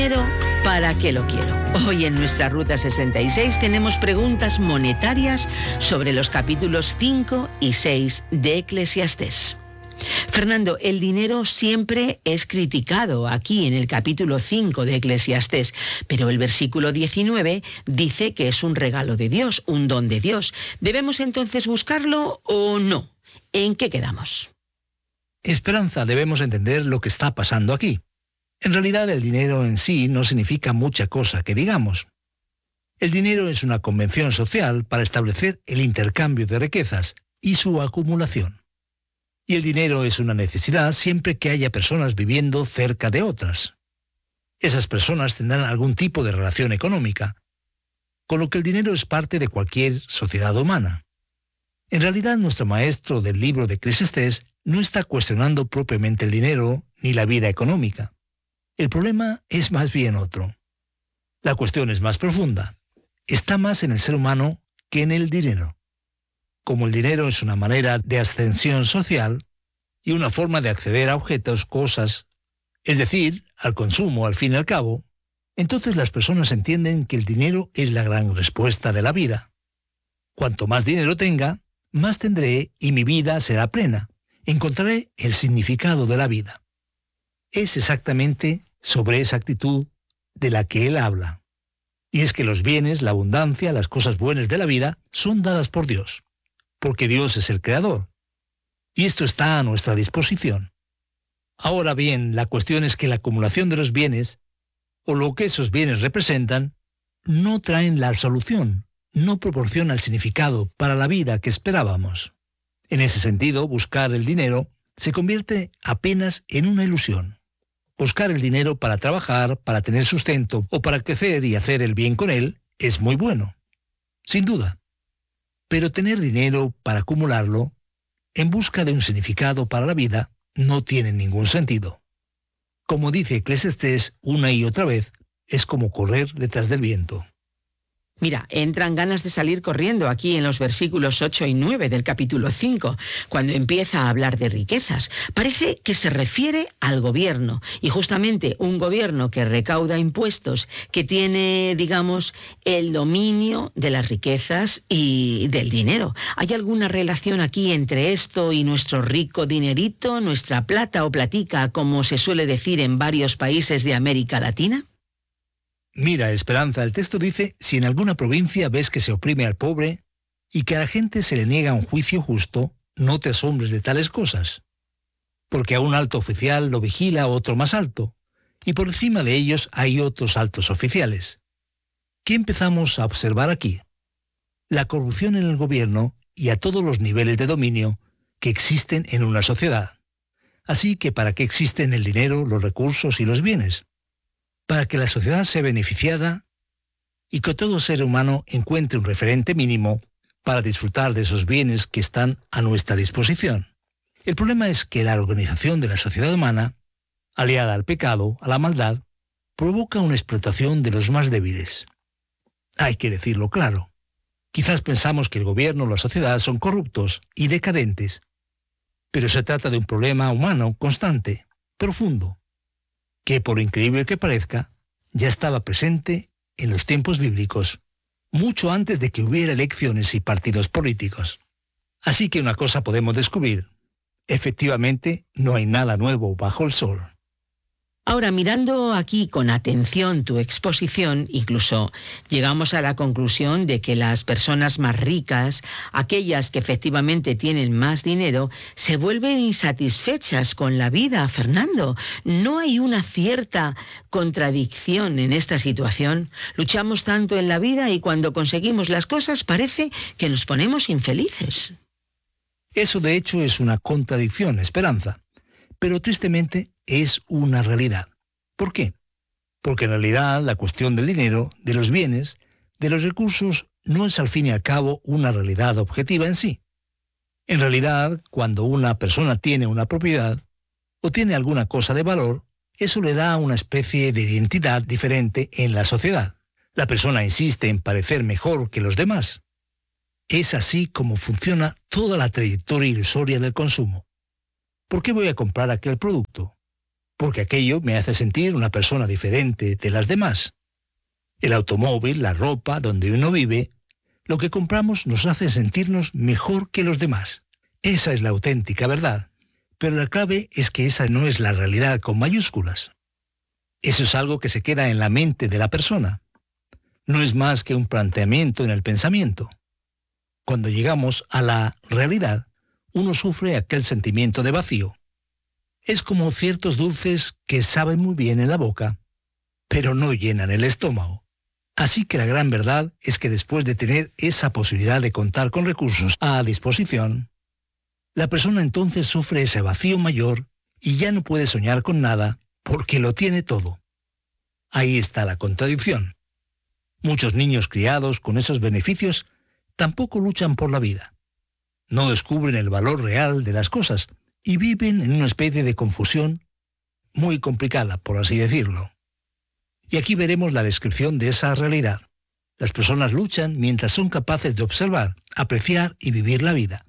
Pero, ¿para qué lo quiero? Hoy en nuestra Ruta 66 tenemos preguntas monetarias sobre los capítulos 5 y 6 de Eclesiastés. Fernando, el dinero siempre es criticado aquí en el capítulo 5 de Eclesiastés, pero el versículo 19 dice que es un regalo de Dios, un don de Dios. ¿Debemos entonces buscarlo o no? ¿En qué quedamos? Esperanza, debemos entender lo que está pasando aquí. En realidad, el dinero en sí no significa mucha cosa que digamos. El dinero es una convención social para establecer el intercambio de riquezas y su acumulación. Y el dinero es una necesidad siempre que haya personas viviendo cerca de otras. Esas personas tendrán algún tipo de relación económica, con lo que el dinero es parte de cualquier sociedad humana. En realidad, nuestro maestro del libro de Eclesiastés no está cuestionando propiamente el dinero ni la vida económica. El problema es más bien otro. La cuestión es más profunda. Está más en el ser humano que en el dinero. Como el dinero es una manera de ascensión social y una forma de acceder a objetos, cosas, es decir, al consumo al fin y al cabo, entonces las personas entienden que el dinero es la gran respuesta de la vida. Cuanto más dinero tenga, más tendré y mi vida será plena. Encontraré el significado de la vida. Es exactamente sobre esa actitud de la que él habla. Y es que los bienes, la abundancia, las cosas buenas de la vida son dadas por Dios, porque Dios es el creador. Y esto está a nuestra disposición. Ahora bien, la cuestión es que la acumulación de los bienes, o lo que esos bienes representan, no traen la solución, no proporciona el significado para la vida que esperábamos. En ese sentido, buscar el dinero se convierte apenas en una ilusión. Buscar el dinero para trabajar, para tener sustento o para crecer y hacer el bien con él es muy bueno, sin duda. Pero tener dinero para acumularlo, en busca de un significado para la vida, no tiene ningún sentido. Como dice Eclesiastés una y otra vez, es como correr detrás del viento. Mira, entran ganas de salir corriendo aquí en los versículos 8 y 9 del capítulo 5, cuando empieza a hablar de riquezas. Parece que se refiere al gobierno, y justamente un gobierno que recauda impuestos, que tiene, digamos, el dominio de las riquezas y del dinero. ¿Hay alguna relación aquí entre esto y nuestro rico dinerito, nuestra plata o platica, como se suele decir en varios países de América Latina? Mira, Esperanza, el texto dice, si en alguna provincia ves que se oprime al pobre y que a la gente se le niega un juicio justo, no te asombres de tales cosas. Porque a un alto oficial lo vigila otro más alto, y por encima de ellos hay otros altos oficiales. ¿Qué empezamos a observar aquí? La corrupción en el gobierno y a todos los niveles de dominio que existen en una sociedad. Así que ¿para qué existen el dinero, los recursos y los bienes? Para que la sociedad sea beneficiada y que todo ser humano encuentre un referente mínimo para disfrutar de esos bienes que están a nuestra disposición. El problema es que la organización de la sociedad humana, aliada al pecado, a la maldad, provoca una explotación de los más débiles. Hay que decirlo claro. Quizás pensamos que el gobierno o la sociedad son corruptos y decadentes, pero se trata de un problema humano constante, profundo, que, por increíble que parezca, ya estaba presente en los tiempos bíblicos, mucho antes de que hubiera elecciones y partidos políticos. Así que una cosa podemos descubrir: efectivamente, no hay nada nuevo bajo el sol. Ahora, mirando aquí con atención tu exposición, incluso llegamos a la conclusión de que las personas más ricas, aquellas que efectivamente tienen más dinero, se vuelven insatisfechas con la vida, Fernando. ¿No hay una cierta contradicción en esta situación? Luchamos tanto en la vida y cuando conseguimos las cosas parece que nos ponemos infelices. Eso de hecho es una contradicción, Esperanza, pero tristemente es una realidad. ¿Por qué? Porque en realidad la cuestión del dinero, de los bienes, de los recursos, no es al fin y al cabo una realidad objetiva en sí. En realidad, cuando una persona tiene una propiedad o tiene alguna cosa de valor, eso le da una especie de identidad diferente en la sociedad. La persona insiste en parecer mejor que los demás. Es así como funciona toda la trayectoria ilusoria del consumo. ¿Por qué voy a comprar aquel producto? porque aquello me hace sentir una persona diferente de las demás. El automóvil, la ropa, donde uno vive, lo que compramos nos hace sentirnos mejor que los demás. Esa es la auténtica verdad. Pero la clave es que esa no es la realidad con mayúsculas. Eso es algo que se queda en la mente de la persona. No es más que un planteamiento en el pensamiento. Cuando llegamos a la realidad, uno sufre aquel sentimiento de vacío. Es como ciertos dulces que saben muy bien en la boca, pero no llenan el estómago. Así que la gran verdad es que después de tener esa posibilidad de contar con recursos a disposición, la persona entonces sufre ese vacío mayor y ya no puede soñar con nada porque lo tiene todo. Ahí está la contradicción. Muchos niños criados con esos beneficios tampoco luchan por la vida. No descubren el valor real de las cosas y viven en una especie de confusión muy complicada, por así decirlo. Y aquí veremos la descripción de esa realidad. Las personas luchan mientras son capaces de observar, apreciar y vivir la vida.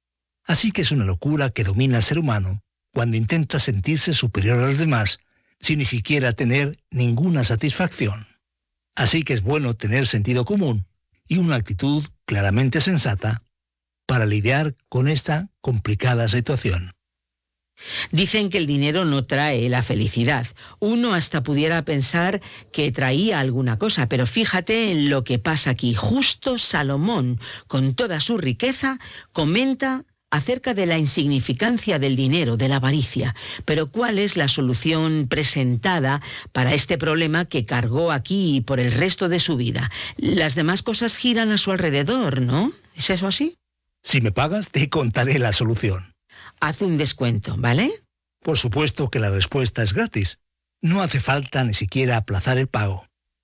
Así que es una locura que domina al ser humano cuando intenta sentirse superior a los demás sin ni siquiera tener ninguna satisfacción. Así que es bueno tener sentido común y una actitud claramente sensata para lidiar con esta complicada situación. Dicen que el dinero no trae la felicidad. Uno hasta pudiera pensar que traía alguna cosa, pero fíjate en lo que pasa aquí. Justo Salomón, con toda su riqueza, comenta acerca de la insignificancia del dinero, de la avaricia. Pero ¿cuál es la solución presentada para este problema que cargó aquí y por el resto de su vida? Las demás cosas giran a su alrededor, ¿no? ¿Es eso así? Si me pagas, te contaré la solución. Haz un descuento, ¿vale? Por supuesto que la respuesta es gratis. No hace falta ni siquiera aplazar el pago.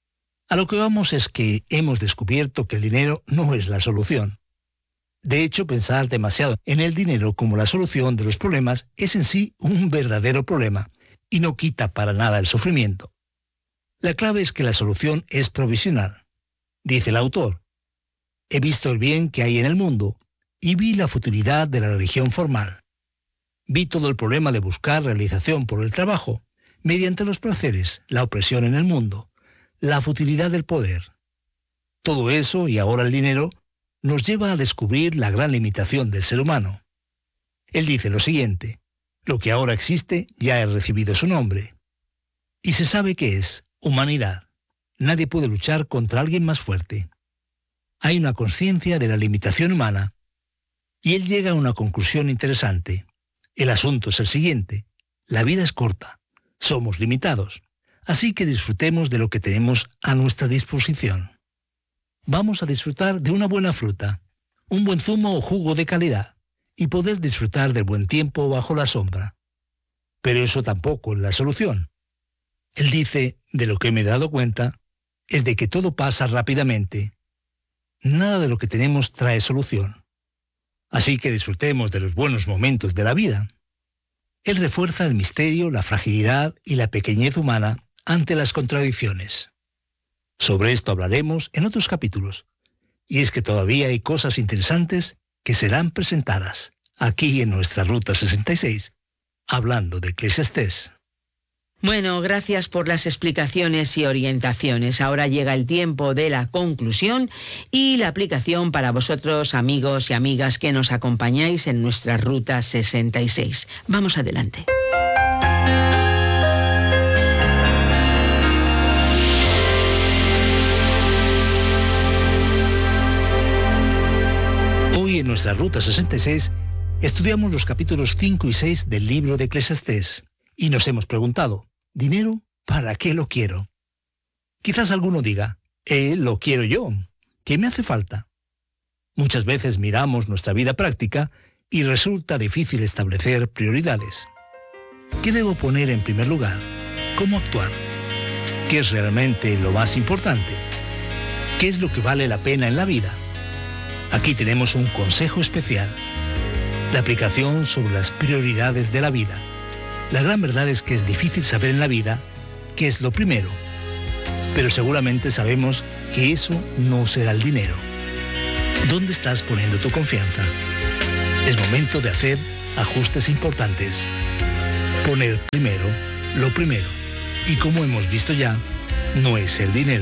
A lo que vamos es que hemos descubierto que el dinero no es la solución. De hecho, pensar demasiado en el dinero como la solución de los problemas es en sí un verdadero problema y no quita para nada el sufrimiento. La clave es que la solución es provisional. Dice el autor: he visto el bien que hay en el mundo y vi la futilidad de la religión formal. Vi todo el problema de buscar realización por el trabajo, mediante los placeres, la opresión en el mundo, la futilidad del poder. Todo eso, y ahora el dinero, nos lleva a descubrir la gran limitación del ser humano. Él dice lo siguiente: lo que ahora existe ya ha recibido su nombre. Y se sabe que es humanidad. Nadie puede luchar contra alguien más fuerte. Hay una conciencia de la limitación humana. Y él llega a una conclusión interesante. El asunto es el siguiente: la vida es corta, somos limitados, así que disfrutemos de lo que tenemos a nuestra disposición. Vamos a disfrutar de una buena fruta, un buen zumo o jugo de calidad, y poder disfrutar del buen tiempo bajo la sombra. Pero eso tampoco es la solución. Él dice: de lo que me he dado cuenta, es de que todo pasa rápidamente. Nada de lo que tenemos trae solución. Así que disfrutemos de los buenos momentos de la vida. Él refuerza el misterio, la fragilidad y la pequeñez humana ante las contradicciones. Sobre esto hablaremos en otros capítulos. Y es que todavía hay cosas interesantes que serán presentadas aquí en nuestra Ruta 66, hablando de Eclesiastés. Bueno, gracias por las explicaciones y orientaciones. Ahora llega el tiempo de la conclusión y la aplicación para vosotros, amigos y amigas que nos acompañáis en nuestra Ruta 66. Vamos adelante. Hoy en nuestra Ruta 66 estudiamos los capítulos 5 y 6 del libro de Eclesiastés y nos hemos preguntado: ¿dinero? ¿Para qué lo quiero? Quizás alguno diga: lo quiero yo. ¿Qué me hace falta? Muchas veces miramos nuestra vida práctica y resulta difícil establecer prioridades. ¿Qué debo poner en primer lugar? ¿Cómo actuar? ¿Qué es realmente lo más importante? ¿Qué es lo que vale la pena en la vida? Aquí tenemos un consejo especial: la aplicación sobre las prioridades de la vida. La gran verdad es que es difícil saber en la vida qué es lo primero, pero seguramente sabemos que eso no será el dinero. ¿Dónde estás poniendo tu confianza? Es momento de hacer ajustes importantes. Poner primero lo primero. Y como hemos visto ya, no es el dinero.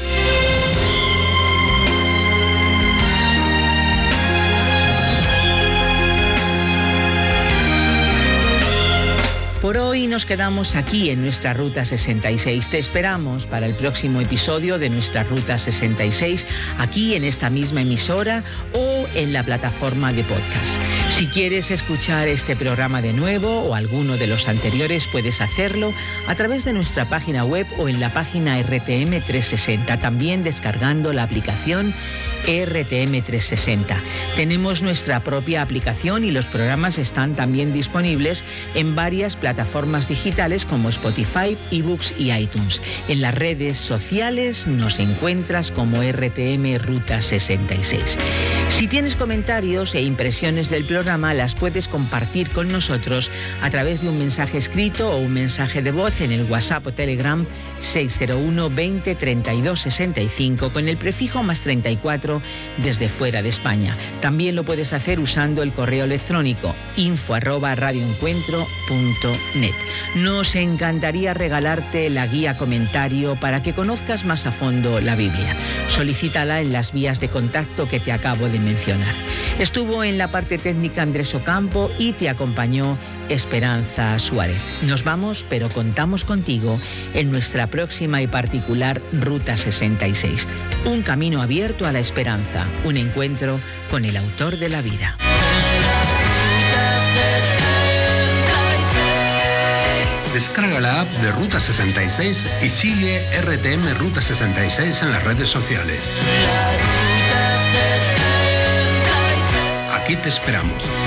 Por hoy nos quedamos aquí en nuestra Ruta 66. Te esperamos para el próximo episodio de nuestra Ruta 66, aquí en esta misma emisora o en la plataforma de podcast. Si quieres escuchar este programa de nuevo o alguno de los anteriores, puedes hacerlo a través de nuestra página web o en la página RTM 360, también descargando la aplicación RTM 360. Tenemos nuestra propia aplicación y los programas están también disponibles en varias plataformas digitales como Spotify, eBooks y iTunes. En las redes sociales nos encuentras como RTM Ruta 66. Si tienes comentarios e impresiones del programa, las puedes compartir con nosotros a través de un mensaje escrito o un mensaje de voz en el WhatsApp o Telegram 601 20 32 65 con el prefijo +34 desde fuera de España. También lo puedes hacer usando el correo electrónico info@radioencuentro.net. Nos encantaría regalarte la guía comentario para que conozcas más a fondo la Biblia. Solicítala en las vías de contacto que te acabo de mencionar. Estuvo en la parte técnica Andrés Ocampo y te acompañó Esperanza Suárez. Nos vamos, pero contamos contigo en nuestra próxima y particular Ruta 66. Un camino abierto a la esperanza, un encuentro con el autor de la vida. Descarga la app de Ruta 66 y sigue RTM Ruta 66 en las redes sociales. Aquí te esperamos.